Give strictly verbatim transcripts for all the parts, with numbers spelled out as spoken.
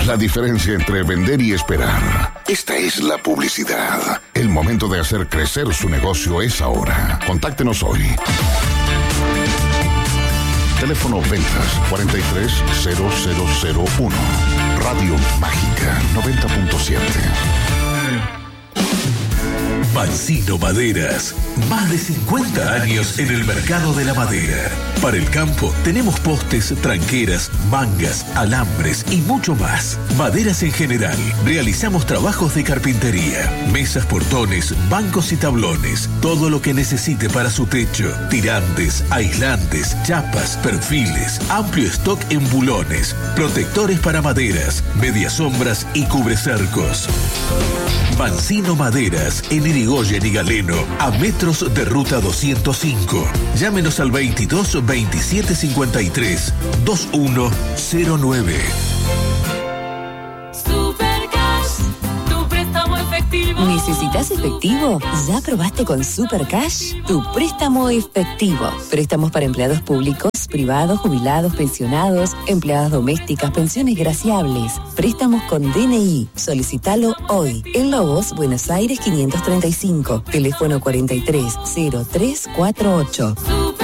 la diferencia entre vender y esperar. Esta es la publicidad. El momento de hacer crecer su negocio es ahora. Contáctenos hoy. Teléfono ventas cuarenta y tres cero cero cero uno. Radio Mágica noventa punto siete. Mancino Maderas, más de cincuenta años en el mercado de la madera. Para el campo tenemos postes, tranqueras, mangas, alambres y mucho más. Maderas en general. Realizamos trabajos de carpintería, mesas, portones, bancos y tablones. Todo lo que necesite para su techo. Tirantes, aislantes, chapas, perfiles, amplio stock en bulones, protectores para maderas, mediasombras y cubrecercos. Mancino Maderas, en Irigoyen y Galeno, a metros de ruta doscientos cinco. Llámenos al veintidós veintisiete cincuenta y tres veintiuno cero nueve. Supercash, tu préstamo efectivo. ¿Necesitas efectivo? ¿Ya probaste con Supercash? Tu préstamo efectivo. Préstamos para empleados públicos, privados, jubilados, pensionados, empleadas domésticas, pensiones graciables. Préstamos con D N I. Solicítalo hoy. En Lobos, Buenos Aires quinientos treinta y cinco. Teléfono cuarenta y tres cero tres cuarenta y ocho.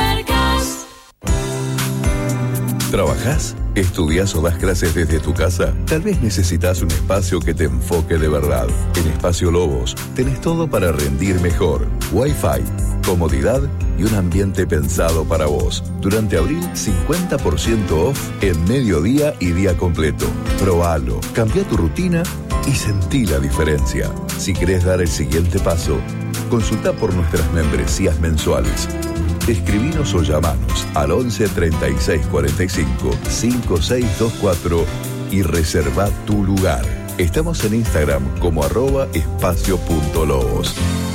¿Trabajás? ¿Estudias o das clases desde tu casa? Tal vez necesitas un espacio que te enfoque de verdad. En Espacio Lobos tenés todo para rendir mejor. Wi-Fi, comodidad y un ambiente pensado para vos. Durante abril, cincuenta por ciento off en mediodía y día completo. Probalo, cambia tu rutina y sentí la diferencia. Si querés dar el siguiente paso, consulta por nuestras membresías mensuales. Escribinos o llamanos al once treinta y seis cuarenta y cinco cincuenta y seis veinticuatro y reserva tu lugar. Estamos en Instagram como arroba espacio punto lobos.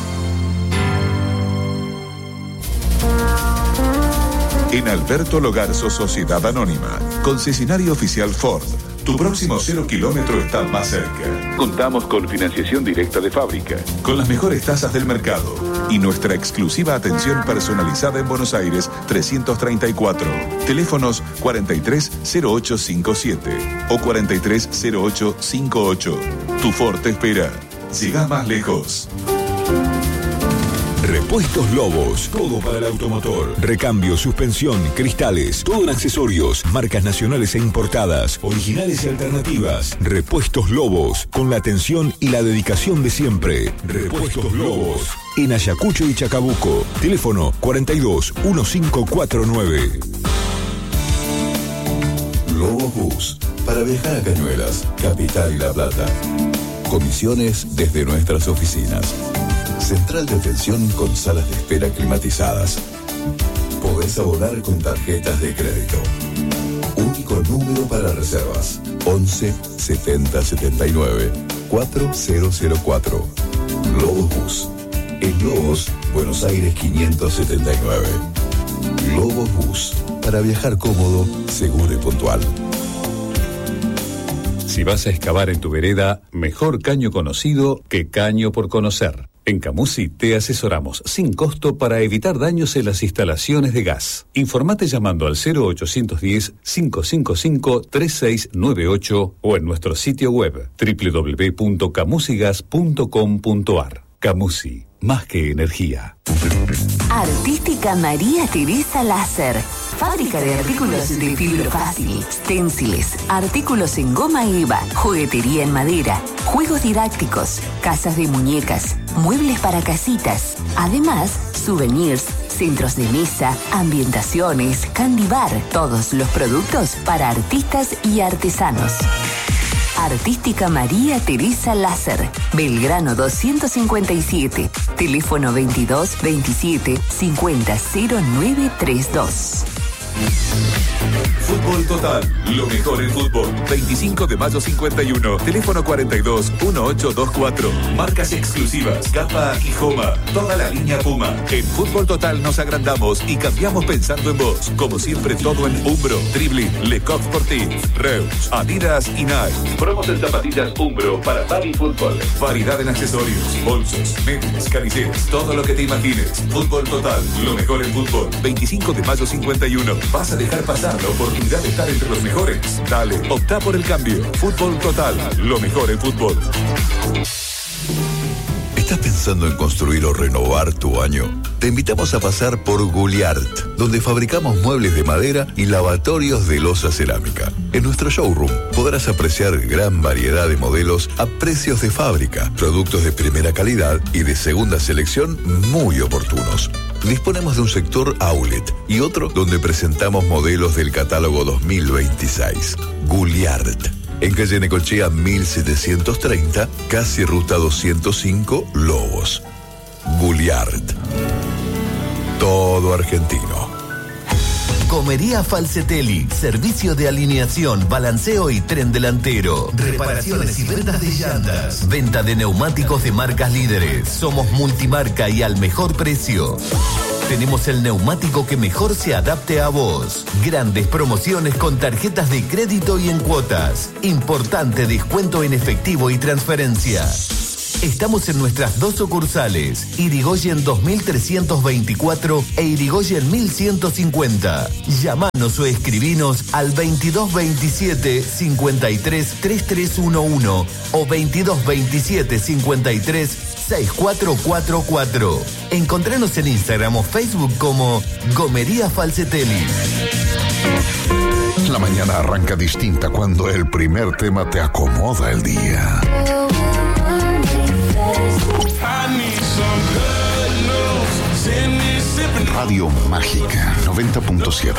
En Alberto Logarzo Sociedad Anónima, concesionario oficial Ford. Tu próximo cero kilómetro está más cerca. Contamos con financiación directa de fábrica, con las mejores tasas del mercado y nuestra exclusiva atención personalizada en Buenos Aires trescientos treinta y cuatro. Teléfonos cuarenta y tres cero ocho cincuenta y siete o cuarenta y tres cero ocho cincuenta y ocho. Tu Ford te espera. Llegá más lejos. Repuestos Lobos, todo para el automotor. Recambio, suspensión, cristales, todo en accesorios, marcas nacionales e importadas, originales y alternativas. Repuestos Lobos, con la atención y la dedicación de siempre. Repuestos Lobos, en Ayacucho y Chacabuco. Teléfono cuarenta y dos quince cuarenta y nueve. Lobos Bus, para viajar a Cañuelas, Capital y La Plata. Comisiones desde nuestras oficinas. Central de atención con salas de espera climatizadas. Podés abonar con tarjetas de crédito. Único número para reservas. once setenta setenta y nueve cuatro cero cero cuatro. Lobos Bus. En Lobos, Buenos Aires quinientos setenta y nueve. Lobos Bus. Para viajar cómodo, seguro y puntual. Si vas a excavar en tu vereda, mejor caño conocido que caño por conocer. En Camusi te asesoramos sin costo para evitar daños en las instalaciones de gas. Informate llamando al cero ochocientos diez, cinco cinco cinco, tres seis nueve ocho o en nuestro sitio web doble u doble u doble u punto camusigas punto com punto ar. Camusi, más que energía. Artística María Teresa Láser. Fábrica de artículos de fibra fácil, stenciles, artículos en goma eva, juguetería en madera, juegos didácticos, casas de muñecas, muebles para casitas. Además, souvenirs, centros de mesa, ambientaciones, candy bar. Todos los productos para artistas y artesanos. Artística María Teresa Láser. Belgrano doscientos cincuenta y siete. Teléfono veintidós veintisiete cincuenta cero nueve treinta y dos. Fútbol Total, lo mejor en fútbol. veinticinco de mayo cincuenta y uno. Teléfono cuarenta y dos dieciocho veinticuatro. Marcas exclusivas, Capa y Joma. Toda la línea Puma. En Fútbol Total nos agrandamos y cambiamos pensando en vos. Como siempre, todo en Umbro, Dribbling, Lecoq Sportif, Reus, Adidas y Nike. Promos en zapatillas Umbro para tal y fútbol. Variedad en accesorios, bolsos, medias, camisetas, todo lo que te imagines. Fútbol Total, lo mejor en fútbol. veinticinco de mayo cincuenta y uno. Vas a dejar pasar la oportunidad. oportunidad de estar entre los mejores. Dale, opta por el cambio. Fútbol Total, lo mejor en fútbol. ¿Estás pensando en construir o renovar tu baño? Te invitamos a pasar por Guliart, donde fabricamos muebles de madera y lavatorios de loza cerámica. En nuestro showroom podrás apreciar gran variedad de modelos a precios de fábrica, productos de primera calidad y de segunda selección muy oportunos. Disponemos de un sector outlet y otro donde presentamos modelos del catálogo dos mil veintiséis. Guliart. En calle Necochea mil setecientos treinta, casi ruta doscientos cinco, Lobos. Guliart. Todo argentino. Comería Falcetelli, servicio de alineación, balanceo y tren delantero. Reparaciones y ventas de llantas. Venta de neumáticos de marcas líderes. Somos multimarca y al mejor precio. Tenemos el neumático que mejor se adapte a vos. Grandes promociones con tarjetas de crédito y en cuotas. Importante descuento en efectivo y transferencia. Estamos en nuestras dos sucursales, Irigoyen dos mil trescientos veinticuatro e Irigoyen mil ciento cincuenta. Llamanos o escribinos al veintidós veintisiete cincuenta y tres treinta y tres once o veintidós veintisiete cincuenta y tres sesenta y cuatro cuarenta y cuatro. Encontranos en Instagram o Facebook como Gomería Falcetelli. La mañana arranca distinta cuando el primer tema te acomoda el día. Radio Mágica noventa punto siete.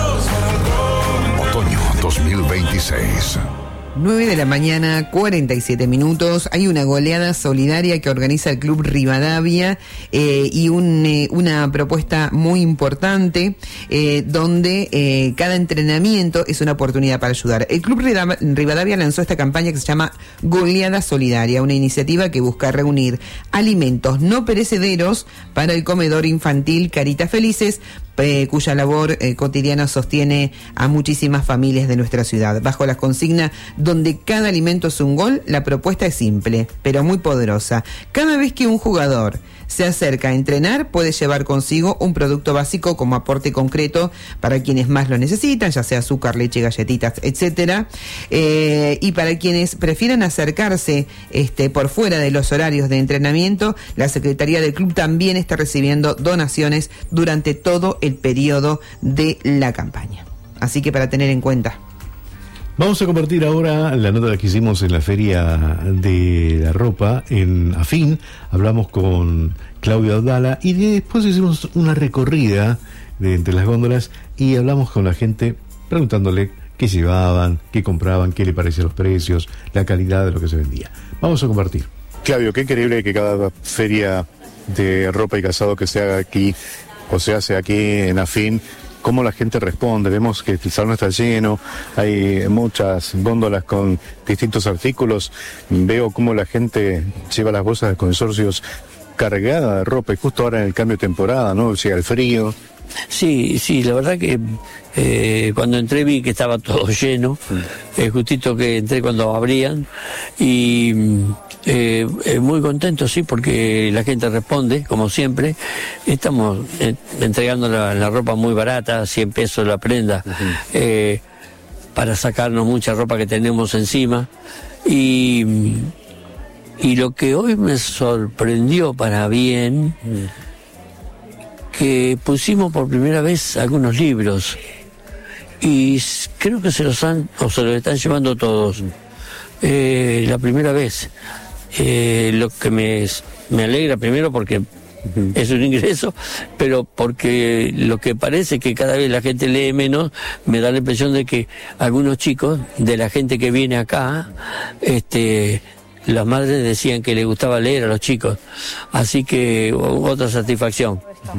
Otoño dos mil veintiséis. nueve de la mañana, cuarenta y siete minutos. Hay una goleada solidaria que organiza el Club Rivadavia eh, y un, eh, una propuesta muy importante eh, donde eh, cada entrenamiento es una oportunidad para ayudar. El Club Rivadavia lanzó esta campaña que se llama Goleada Solidaria, una iniciativa que busca reunir alimentos no perecederos para el comedor infantil Caritas Felices, Eh, cuya labor eh, cotidiana sostiene a muchísimas familias de nuestra ciudad. Bajo la consigna donde cada alimento es un gol, la propuesta es simple, pero muy poderosa. Cada vez que un jugador se acerca a entrenar, puede llevar consigo un producto básico como aporte concreto para quienes más lo necesitan, ya sea azúcar, leche, galletitas, etcétera. Eh, y para quienes prefieran acercarse este, por fuera de los horarios de entrenamiento, la Secretaría del Club también está recibiendo donaciones durante todo el periodo de la campaña. Así que para tener en cuenta. Vamos a compartir ahora la nota que hicimos en la Feria de la Ropa en Afín. Hablamos con Claudio Abdala y después hicimos una recorrida de entre las góndolas y hablamos con la gente preguntándole qué llevaban, qué compraban, qué le parecían los precios, la calidad de lo que se vendía. Vamos a compartir. Claudio, qué increíble que cada feria de ropa y calzado que se haga aquí o se hace aquí en Afín, cómo la gente responde. Vemos que el salón está lleno, hay muchas góndolas con distintos artículos. Veo cómo la gente lleva las bolsas de consorcios cargadas de ropa y justo ahora en el cambio de temporada, ¿no? Llega el frío. Sí, sí, la verdad que eh, cuando entré vi que estaba todo lleno, eh, justito que entré cuando abrían y eh, eh, muy contento, sí, porque la gente responde, como siempre. Estamos eh, entregando la, la ropa muy barata, cien pesos la prenda, uh-huh. eh, para sacarnos mucha ropa que tenemos encima. Y, y lo que hoy me sorprendió para bien, uh-huh. que pusimos por primera vez algunos libros y creo que se los han o se los están llevando todos eh, la primera vez, eh, lo que me, me alegra primero porque uh-huh. es un ingreso, pero porque lo que parece que cada vez la gente lee menos, me da la impresión de que algunos chicos de la gente que viene acá, este las madres decían que les gustaba leer a los chicos, así que otra satisfacción.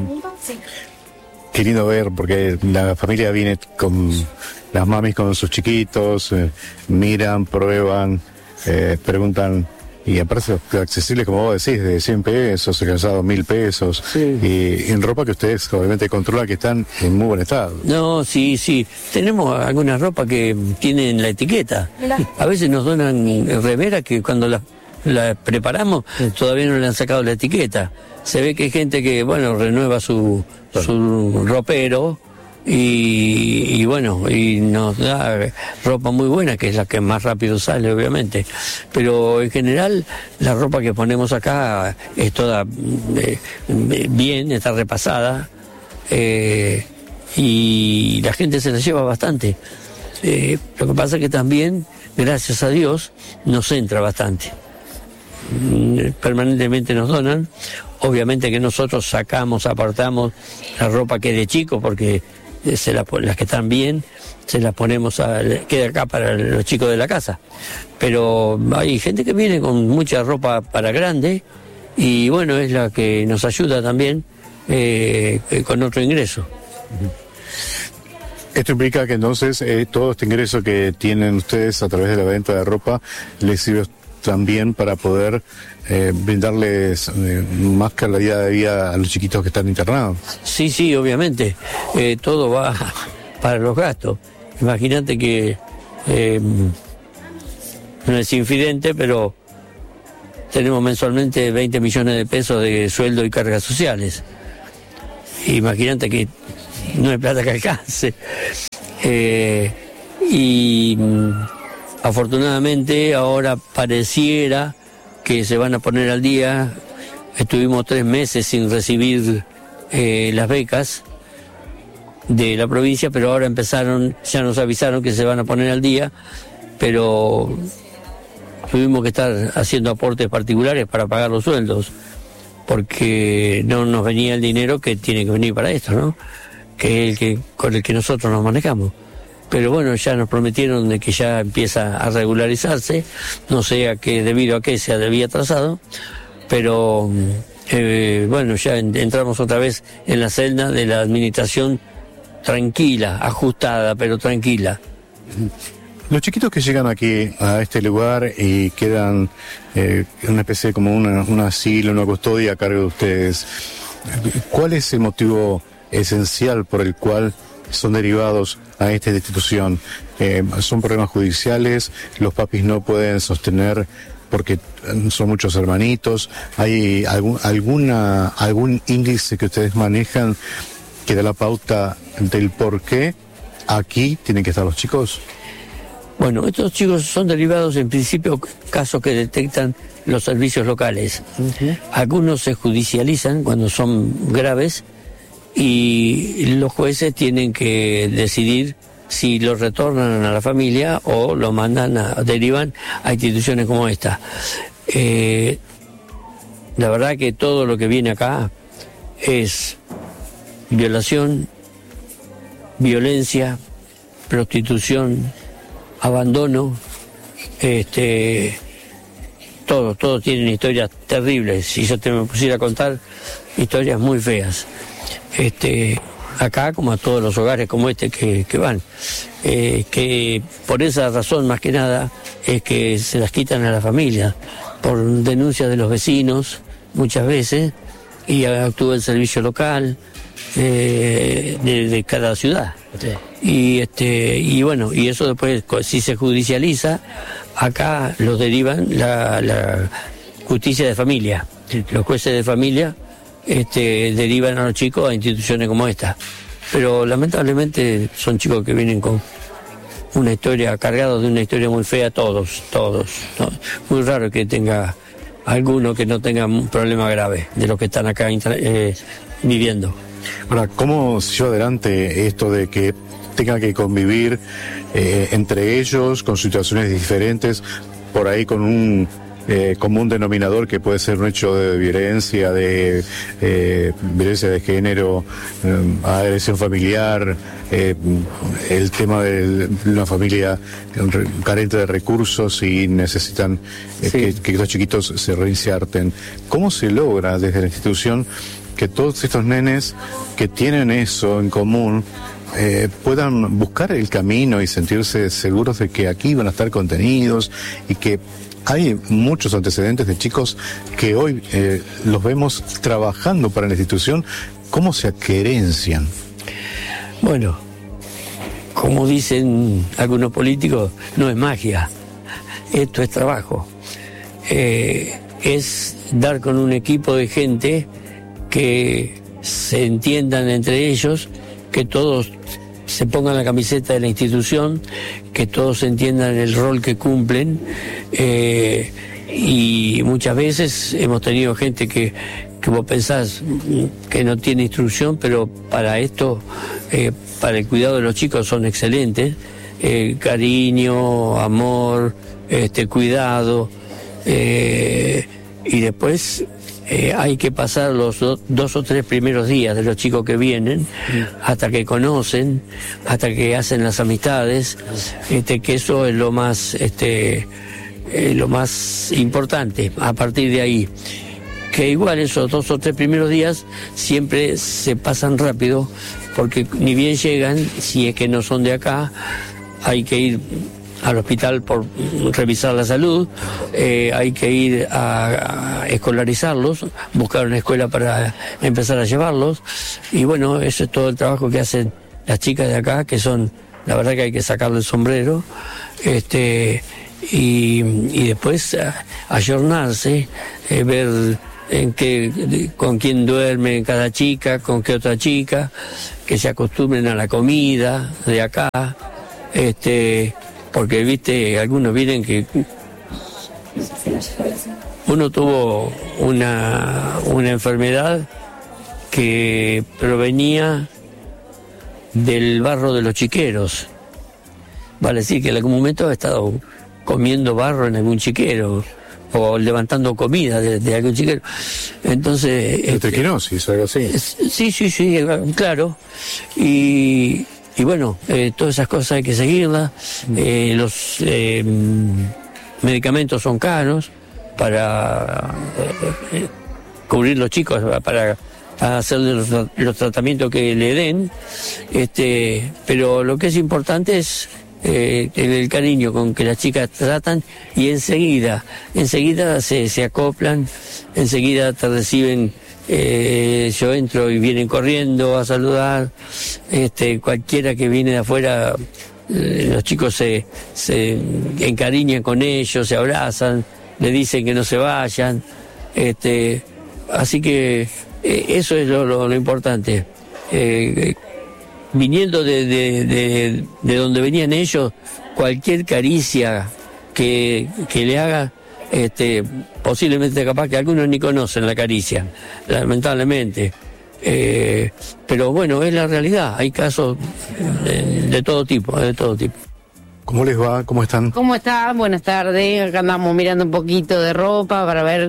Qué lindo ver, porque la familia viene con las mamis con sus chiquitos, eh, miran, prueban, eh, preguntan, y aparte accesibles, como vos decís, de cien pesos, el calzado mil pesos, sí. y en ropa que ustedes obviamente controlan que están en muy buen estado. No, sí, sí, tenemos alguna ropa que tienen la etiqueta. Mirá. A veces nos donan remeras que cuando las la preparamos sí. todavía no le han sacado la etiqueta. Se ve que hay gente que, bueno, renueva su, su ropero y, y bueno, y nos da ropa muy buena, que es la que más rápido sale, obviamente. Pero en general, la ropa que ponemos acá es toda eh, bien, está repasada, eh, y la gente se la lleva bastante. Eh, lo que pasa es que también, gracias a Dios, nos entra bastante. Permanentemente nos donan. Obviamente que nosotros sacamos, apartamos la ropa que es de chico, porque se la, las que están bien se las ponemos a, queda acá para los chicos de la casa. Pero hay gente que viene con mucha ropa para grande, y bueno, es la que nos ayuda también eh, con otro ingreso. Esto implica que entonces eh, todo este ingreso que tienen ustedes a través de la venta de ropa les sirve también para poder eh, brindarles eh, más calidad de vida a los chiquitos que están internados. Sí, sí, obviamente. Eh, todo va para los gastos. Imagínate que eh, no es infidente, pero tenemos mensualmente veinte millones de pesos de sueldo y cargas sociales. Imagínate que no hay plata que alcance. Eh, y afortunadamente ahora pareciera que se van a poner al día. Estuvimos tres meses sin recibir eh, las becas de la provincia, pero ahora empezaron, ya nos avisaron que se van a poner al día, pero tuvimos que estar haciendo aportes particulares para pagar los sueldos, porque no nos venía el dinero que tiene que venir para esto, ¿no? Que es el que con el que nosotros nos manejamos. Pero bueno, ya nos prometieron de que ya empieza a regularizarse, no sé a qué, debido a qué se había atrasado, pero eh, bueno, ya en, entramos otra vez en la celda de la administración tranquila, ajustada, pero tranquila. Los chiquitos que llegan aquí a este lugar y quedan eh, en una especie de como una, un asilo, una custodia a cargo de ustedes, ¿cuál es el motivo esencial por el cual son derivados a esta institución? Eh, ¿Son problemas judiciales? ¿Los papis no pueden sostener porque son muchos hermanitos? ¿Hay algún, alguna, algún índice que ustedes manejan que da la pauta del por qué aquí tienen que estar los chicos? Bueno, estos chicos son derivados en principio casos que detectan los servicios locales. Uh-huh. Algunos se judicializan cuando son graves, y los jueces tienen que decidir si lo retornan a la familia o lo mandan a, derivan a instituciones como esta. Eh, la verdad que todo lo que viene acá es violación, violencia, prostitución, abandono, este, todos, todos tienen historias terribles. Si yo te me pusiera a contar historias muy feas. Este, acá, como a todos los hogares como este que, que van, eh, que por esa razón más que nada es que se las quitan a la familia, por denuncias de los vecinos muchas veces, y actúa el servicio local eh, de, de cada ciudad. Sí. Y este, y bueno, y eso después, si se judicializa, acá los derivan la, la justicia de familia, los jueces de familia. Este, derivan a los chicos a instituciones como esta. Pero lamentablemente son chicos que vienen con una historia, cargados de una historia muy fea, todos, todos. ¿no? Muy raro que tenga alguno que no tenga un problema grave de los que están acá eh, viviendo. Ahora, ¿cómo se lleva adelante esto de que tengan que convivir eh, entre ellos con situaciones diferentes, por ahí con un Eh, común denominador que puede ser un hecho de violencia, de eh, violencia de género, eh, agresión familiar, eh, el tema de una familia carente de recursos y necesitan eh, sí. que, que estos chiquitos se reinserten? ¿Cómo se logra desde la institución que todos estos nenes que tienen eso en común Eh, puedan buscar el camino y sentirse seguros de que aquí van a estar contenidos, y que hay muchos antecedentes de chicos que hoy eh, los vemos trabajando para la institución? ¿Cómo se aquerencian? Bueno, como dicen algunos políticos, no es magia, esto es trabajo. Eh, es dar con un equipo de gente que se entiendan entre ellos, que todos se pongan la camiseta de la institución, que todos entiendan el rol que cumplen, eh, y muchas veces hemos tenido gente que, que vos pensás que no tiene instrucción, pero para esto, eh, para el cuidado de los chicos son excelentes, eh, cariño, amor, este cuidado, eh, y después eh, hay que pasar los do, dos o tres primeros días de los chicos que vienen, hasta que conocen, hasta que hacen las amistades, este, que eso es lo más, este, eh, lo más importante. A partir de ahí, que igual esos dos o tres primeros días siempre se pasan rápido, porque ni bien llegan, si es que no son de acá, hay que ir al hospital por revisar la salud, eh, hay que ir a, a escolarizarlos, buscar una escuela para empezar a llevarlos, y bueno, eso es todo el trabajo que hacen las chicas de acá, que son, la verdad que hay que sacarle el sombrero, este, y, y después a, ayornarse, eh, ver en qué, con quién duerme cada chica, con qué otra chica, que se acostumbren a la comida de acá, este, porque viste, algunos vienen que uno tuvo una, una enfermedad que provenía del barro de los chiqueros. Vale decir que en algún momento ha estado comiendo barro en algún chiquero o levantando comida de, de algún chiquero. Entonces... Este, triquinosis o algo así. Sí, sí, sí, claro. Y... Y bueno, eh, todas esas cosas hay que seguirlas. Eh, los eh, medicamentos son caros para eh, eh, cubrir los chicos, para, para hacer los, los tratamientos que le den. Este, pero lo que es importante es eh, el, el cariño con que las chicas tratan, y enseguida, enseguida se, se acoplan, enseguida te reciben. Eh, yo entro y vienen corriendo a saludar, este, cualquiera que viene de afuera, eh, los chicos se, se encariñan con ellos, se abrazan, le dicen que no se vayan, este, así que eh, eso es lo, lo, lo importante. Eh, viniendo de, de, de, de donde venían ellos, cualquier caricia que, que le haga, este, posiblemente capaz que algunos ni conocen la caricia, lamentablemente. Eh, pero bueno, es la realidad, hay casos de, de todo tipo, de todo tipo. ¿Cómo les va? ¿Cómo están? ¿Cómo están? Buenas tardes, acá andamos mirando un poquito de ropa para ver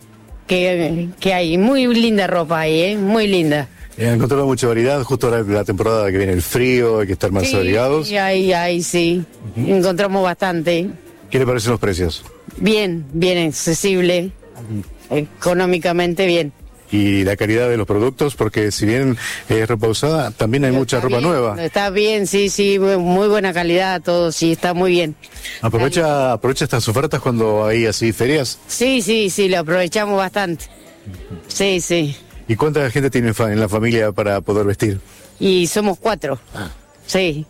qué, qué hay. Muy linda ropa ahí, ¿eh? Muy linda. Han encontrado mucha variedad, justo ahora la temporada que viene el frío, hay que estar más sí, abrigados. Sí, ahí, ahí, sí, uh-huh. Encontramos bastante. ¿Qué le parecen los precios? Bien, bien accesible, económicamente bien. ¿Y la calidad de los productos? Porque si bien es ropa usada, también hay Pero mucha ropa bien, nueva. Está bien, sí, sí, muy buena calidad, todo, sí, está muy bien. ¿Aprovecha, aprovecha estas ofertas cuando hay así ferias? Sí, sí, sí, lo aprovechamos bastante. Sí, sí. ¿Y cuánta gente tiene en la familia para poder vestir? Y somos cuatro, ah. sí.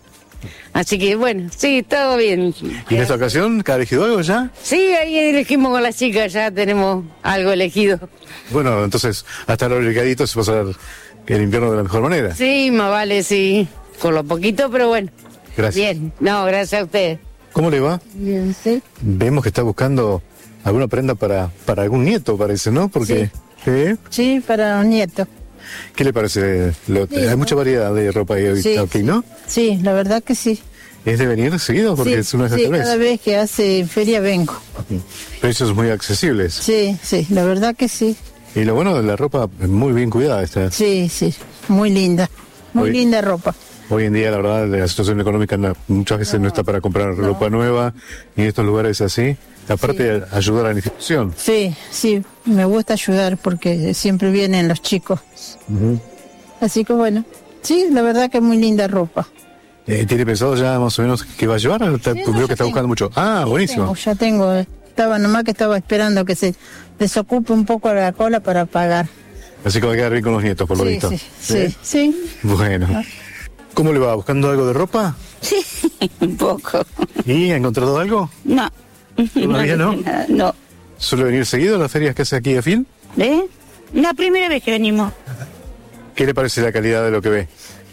Así que bueno, sí, todo bien. ¿Y en esta ocasión, ha elegido algo ya? Sí, ahí elegimos con las chicas, ya tenemos algo elegido. Bueno, entonces, hasta los delgaditos se pasar el invierno de la mejor manera. Sí, más vale, sí, con lo poquito, pero bueno. Gracias. Bien, no, gracias a usted. ¿Cómo le va? Bien, sí. Vemos que está buscando alguna prenda para, para algún nieto, parece, ¿no? Porque... Sí. ¿Eh? Sí, para un nieto. ¿Qué le parece? Lo, sí, hay mucha variedad de ropa ahí, sí, aquí, ¿no? Sí, la verdad que sí. ¿Es de venir seguido? Porque sí, es una sí, vez. Cada vez que hace feria vengo. Precios muy accesibles. Sí, sí, la verdad que sí. Y lo bueno de la ropa, muy bien cuidada está. Sí, sí, muy linda, muy hoy, linda ropa. Hoy en día, la verdad, la situación económica no, muchas veces no, no está para comprar no. ropa nueva, y en estos lugares así. Aparte, sí. ayudar a la institución. Sí, sí, me gusta ayudar porque siempre vienen los chicos. Uh-huh. Así que bueno, sí, la verdad que es muy linda ropa. Eh, ¿Tiene pensado ya más o menos qué va a llevar? Sí, no, veo que está buscando mucho. Ah, buenísimo. Tengo, ya tengo, estaba nomás que estaba esperando que se desocupe un poco la cola para pagar. Así que va a quedar bien con los nietos, por sí, lo visto. Sí, sí, sí. sí. Bueno. Ah. ¿Cómo le va? ¿Buscando algo de ropa? Sí, un poco. ¿Y ha encontrado algo? No. ¿Todavía no? Nada, no. ¿Suele venir seguido a las ferias que hace aquí a Fin? ¿Eh? La primera vez que venimos. ¿Qué le parece la calidad de lo que ve?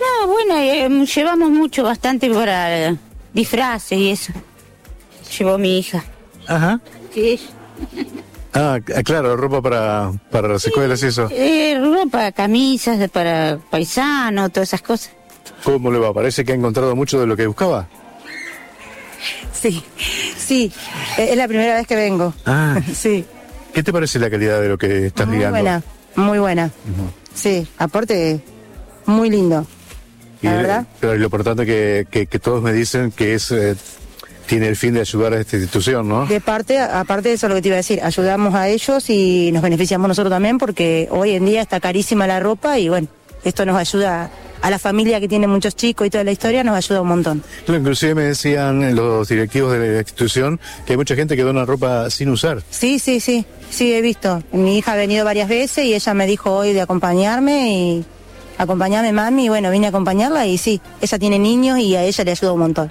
está buena, eh, llevamos mucho, bastante para eh, disfraces y eso. Llevó mi hija. Ajá. Sí. Ah, claro, ropa para, para las escuelas y eso. Eh, ropa, camisas para paisanos, todas esas cosas. ¿Cómo le va? Parece que ha encontrado mucho de lo que buscaba. Sí, sí, es la primera vez que vengo. Ah. Sí. ¿Qué te parece la calidad de lo que estás Muy ligando? buena, muy buena. Uh-huh. Sí, aporte muy lindo. Y, La verdad. Pero lo importante que, que, que todos me dicen que es eh, tiene el fin de ayudar a esta institución, ¿no? De parte, aparte de eso lo que te iba a decir, ayudamos a ellos y nos beneficiamos nosotros también porque hoy en día está carísima la ropa y bueno, esto nos ayuda a la familia que tiene muchos chicos y toda la historia, nos ayuda un montón. Claro, inclusive me decían los directivos de la institución que hay mucha gente que dona ropa sin usar. Sí, sí, sí, sí, he visto. Mi hija ha venido varias veces y ella me dijo hoy de acompañarme y acompañarme mami y bueno, vine a acompañarla y sí, ella tiene niños y a ella le ayuda un montón.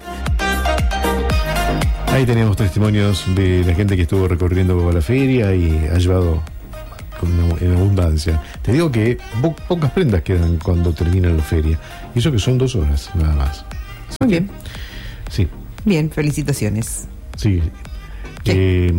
Ahí tenemos testimonios de la gente que estuvo recorriendo la feria y ha llevado con, en abundancia. Te digo que po- pocas prendas quedan cuando termina la feria. Y eso que son dos horas, nada más. Muy bien. Sí. Bien, felicitaciones. Sí. Eh,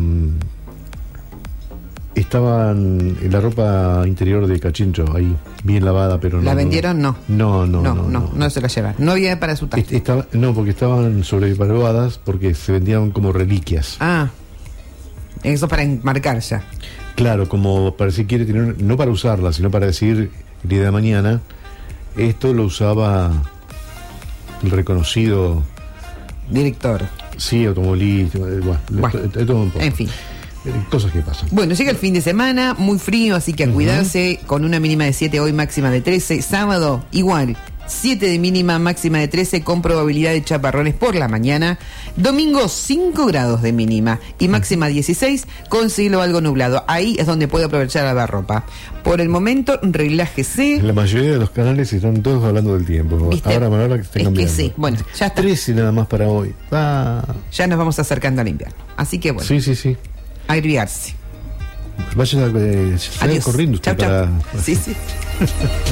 estaban en la ropa interior de Cachincho, ahí, bien lavada, pero no. ¿La vendieron? No. No, no, No, no. no, no, no se la llevan. No había para su talle. Estaba- no, porque estaban sobrevaluadas porque se vendían como reliquias. Ah, eso para enmarcar ya. Claro, como para si quiere tener, no para usarla, sino para decir el día de mañana, esto lo usaba el reconocido director. Sí, automovilista, eh, bueno, Bueno, de- de todo un poco. en fin. Eh, Cosas que pasan. Bueno, llega el fin de semana, muy frío, así que a cuidarse, con una mínima de siete hoy, máxima de trece. Sábado, igual, siete de mínima, máxima de trece, con probabilidad de chaparrones por la mañana. Domingo, cinco grados de mínima y máxima dieciséis, con cielo algo nublado. Ahí es donde puede aprovechar la ropa. Por el momento, relájese. La mayoría de los canales están todos hablando del tiempo. ¿Viste? Ahora me habla que está Es que cambiando. sí, bueno, ya está. trece nada más para hoy. Ah. Ya nos vamos acercando al invierno. Así que bueno, Sí, sí, sí. a airviarse. Vaya, eh, se vaya Adiós. corriendo usted Chau, chau. para... Sí, sí.